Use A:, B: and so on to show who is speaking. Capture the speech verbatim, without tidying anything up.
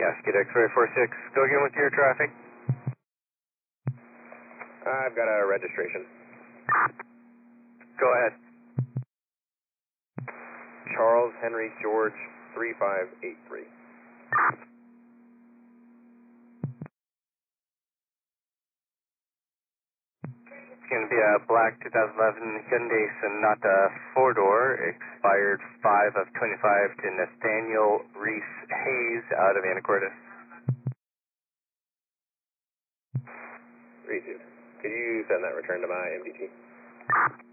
A: Cascade X-ray four six, go again with your traffic.
B: I've got a registration.
A: Go ahead.
B: Charles Henry George three five eight three.
A: It's going to be a black two thousand eleven Hyundai Sonata four-door, expired five of twenty-five to Nathaniel Reese Hayes out of Anacortes.
B: Received. Could you send that return to my M D T?